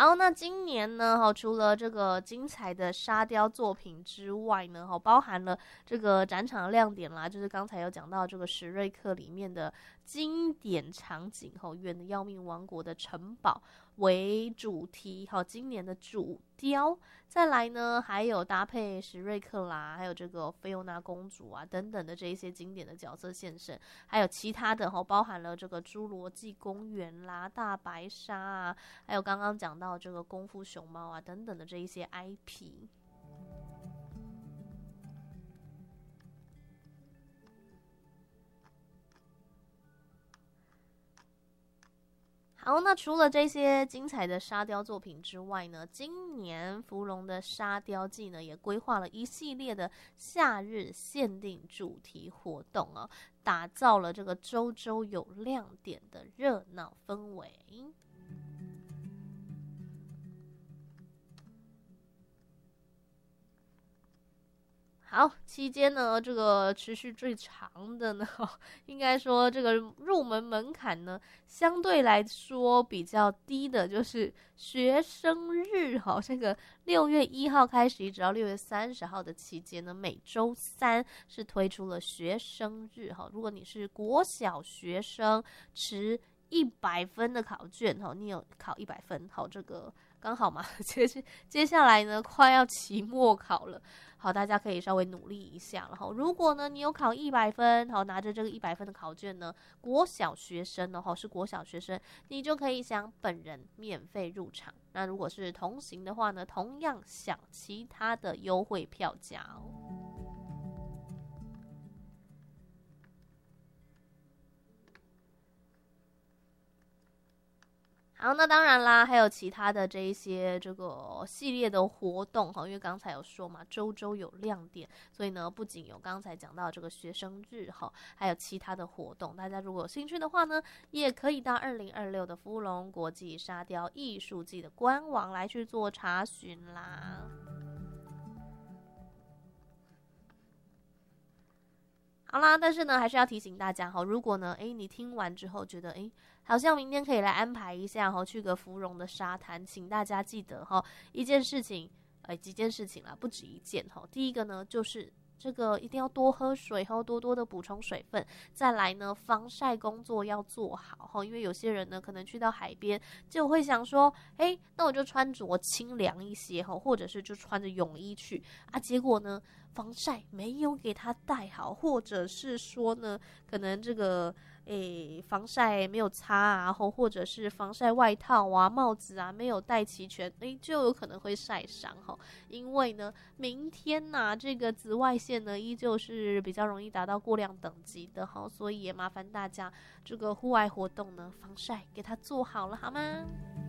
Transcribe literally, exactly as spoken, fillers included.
好，那今年呢，哈，除了这个精彩的沙雕作品之外呢，哈，包含了这个展场的亮点啦，就是刚才有讲到这个史瑞克里面的经典场景，哈，远的要命王国的城堡为主题，哈，今年的主雕，再来呢，还有搭配史瑞克啦，还有这个菲欧娜公主啊等等的这一些经典的角色现身，还有其他的哈，包含了这个侏罗纪公园啦、大白鲨啊。还有刚刚讲到这个功夫熊猫啊等等的这一些 I P。好，那除了这些精彩的沙雕作品之外呢，今年芙蓉的沙雕季呢也规划了一系列的夏日限定主题活动啊，打造了这个周周有亮点的热闹氛围。好，期间呢，这个持续最长的呢，应该说这个入门门槛呢，相对来说比较低的，就是学生日哈。这个六月一号开始，一直到六月三十号的期间呢，每周三是推出了学生日哈。如果你是国小学生，持一百分的考卷哈，你有考一百分，好，这个刚好嘛，接接下来呢，快要期末考了。好，大家可以稍微努力一下。然后，如果呢你有考一百分，好，拿着这个一百分的考卷呢，国小学生呢，哈，是国小学生，你就可以享本人免费入场。那如果是同行的话呢，同样享其他的优惠票价哦。好，那当然啦，还有其他的这一些这个系列的活动哈，因为刚才有说嘛，周周有亮点，所以呢，不仅有刚才讲到这个学生日哈，还有其他的活动，大家如果有兴趣的话呢，也可以到二零二六的芙蓉国际沙雕艺术季的官网来去做查询啦。好啦，但是呢，还是要提醒大家哈，如果呢，诶，你听完之后觉得，诶，好像明天可以来安排一下哈，去个芙蓉的沙滩，请大家记得哈，一件事情，呃，几件事情啦，不止一件哈。第一个呢，就是这个一定要多喝水哈，多多的补充水分。再来呢，防晒工作要做好哈，因为有些人呢，可能去到海边就会想说，诶，那我就穿着清凉一些哈，或者是就穿着泳衣去啊，结果呢，防晒没有给他带好，或者是说呢，可能这个诶防晒没有擦啊，或或者是防晒外套啊、帽子啊没有带齐全，诶就有可能会晒伤哈。因为呢，明天呐、啊、这个紫外线呢依旧是比较容易达到过量等级的哈，所以也麻烦大家这个户外活动呢防晒给它做好了好吗？